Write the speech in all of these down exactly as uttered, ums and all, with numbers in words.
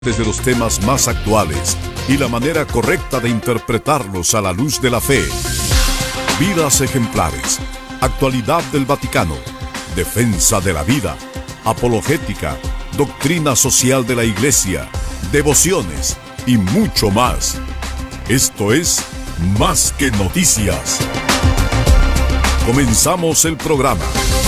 Desde los temas más actuales y la manera correcta de interpretarlos a la luz de la fe. Vidas ejemplares, actualidad del Vaticano, defensa de la vida, apologética, doctrina social de la Iglesia, devociones y mucho más. Esto es Más que Noticias. Comenzamos el programa.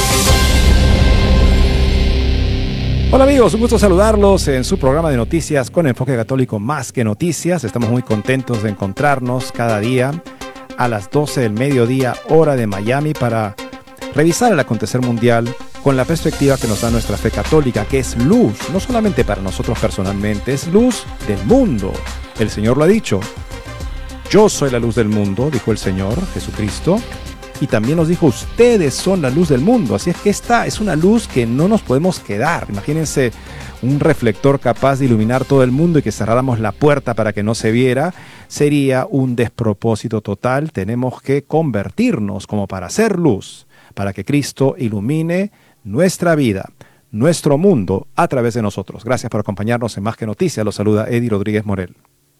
Hola amigos, un gusto saludarlos en su programa de noticias con enfoque católico Más que Noticias. Estamos muy contentos de encontrarnos cada día a las doce del mediodía, hora de Miami, para revisar el acontecer mundial con la perspectiva que nos da nuestra fe católica, que es luz, no solamente para nosotros personalmente, es luz del mundo. El Señor lo ha dicho. Yo soy la luz del mundo, dijo el Señor Jesucristo. Y también nos dijo, ustedes son la luz del mundo. Así es que esta es una luz que no nos podemos quedar. Imagínense un reflector capaz de iluminar todo el mundo y que cerráramos la puerta para que no se viera. Sería un despropósito total. Tenemos que convertirnos como para hacer luz, para que Cristo ilumine nuestra vida, nuestro mundo a través de nosotros. Gracias por acompañarnos en Más que Noticias. Los saluda Eddie Rodríguez Morel.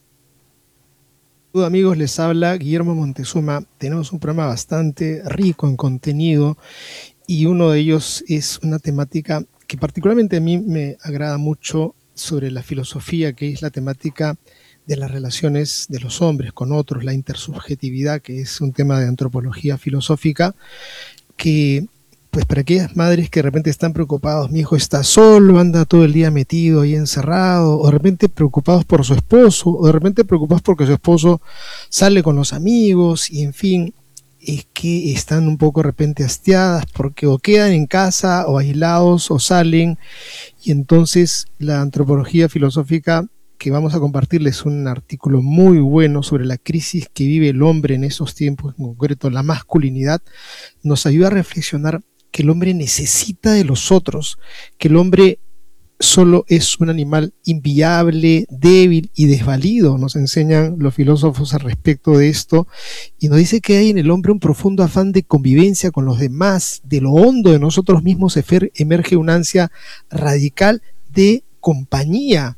Hola amigos, les habla Guillermo Montezuma. Tenemos un programa bastante rico en contenido y uno de ellos es una temática que particularmente a mí me agrada mucho sobre la filosofía, que es la temática de las relaciones de los hombres con otros, la intersubjetividad, que es un tema de antropología filosófica, que pues para aquellas madres que de repente están preocupados, mi hijo está solo, anda todo el día metido ahí encerrado, o de repente preocupados por su esposo, o de repente preocupados porque su esposo sale con los amigos, y en fin, es que están un poco de repente hastiadas porque o quedan en casa, o aislados, o salen, y entonces la antropología filosófica que vamos a compartirles un artículo muy bueno sobre la crisis que vive el hombre en esos tiempos, en concreto la masculinidad, nos ayuda a reflexionar que el hombre necesita de los otros, que el hombre solo es un animal inviable, débil y desvalido. Nos enseñan los filósofos al respecto de esto, y nos dice que hay en el hombre un profundo afán de convivencia con los demás. De lo hondo de nosotros mismos emerge una ansia radical de compañía,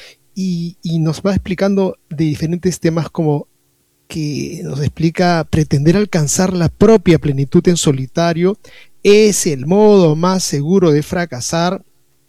y, y nos va explicando de diferentes temas, como que nos explica pretender alcanzar la propia plenitud en solitario es el modo más seguro de fracasar,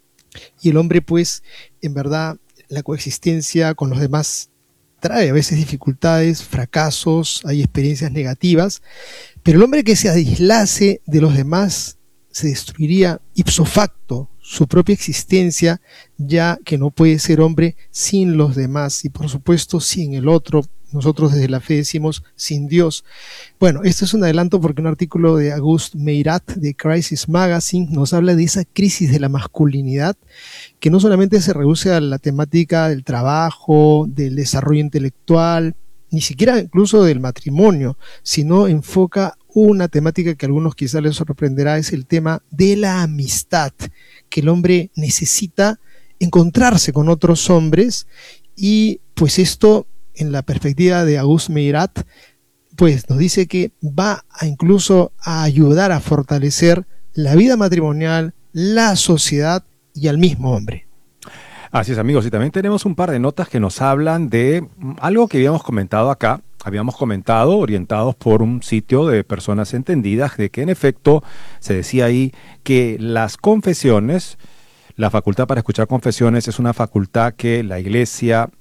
y el hombre pues en verdad la coexistencia con los demás trae a veces dificultades, fracasos, hay experiencias negativas, pero el hombre que se aislase de los demás se destruiría ipso facto su propia existencia, ya que no puede ser hombre sin los demás y por supuesto sin el otro. Nosotros desde la fe decimos sin Dios. Bueno, esto es un adelanto porque un artículo de Auguste Meyrat de Crisis Magazine nos habla de esa crisis de la masculinidad, que no solamente se reduce a la temática del trabajo, del desarrollo intelectual, ni siquiera incluso del matrimonio, sino enfoca una temática que a algunos quizás les sorprenderá, es el tema de la amistad, que el hombre necesita encontrarse con otros hombres, y pues esto en la perspectiva de Auguste Meyrat, pues nos dice que va a incluso a ayudar a fortalecer la vida matrimonial, la sociedad y al mismo hombre. Así es amigos, y también tenemos un par de notas que nos hablan de algo que habíamos comentado acá. Habíamos comentado, orientados por un sitio de personas entendidas, de que en efecto se decía ahí que las confesiones, la facultad para escuchar confesiones es una facultad que la Iglesia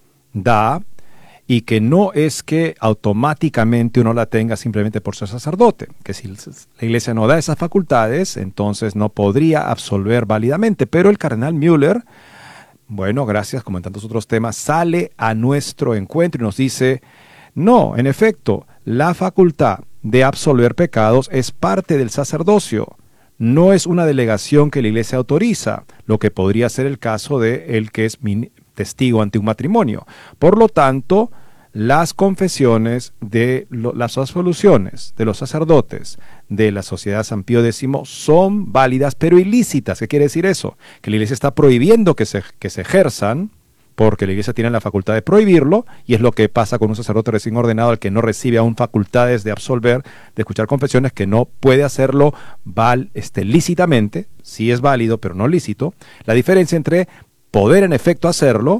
da, y que no es que automáticamente uno la tenga simplemente por ser sacerdote, que si la Iglesia no da esas facultades, entonces no podría absolver válidamente. Pero el cardenal Müller, bueno, gracias, como en tantos otros temas, sale a nuestro encuentro y nos dice, no, en efecto, la facultad de absolver pecados es parte del sacerdocio, no es una delegación que la Iglesia autoriza, lo que podría ser el caso de el que es testigo ante un matrimonio. Por lo tanto, las confesiones de lo, las absoluciones de los sacerdotes de la Sociedad San Pío X son válidas pero ilícitas. ¿Qué quiere decir eso? Que la Iglesia está prohibiendo que se, que se ejerzan, porque la Iglesia tiene la facultad de prohibirlo, y es lo que pasa con un sacerdote recién ordenado al que no recibe aún facultades de absolver, de escuchar confesiones, que no puede hacerlo val, este, lícitamente, sí es válido pero no lícito. La diferencia entre poder en efecto hacerlo,